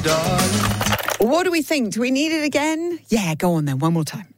darling. What do we think? Do we need it again? Yeah, go on then, one more time.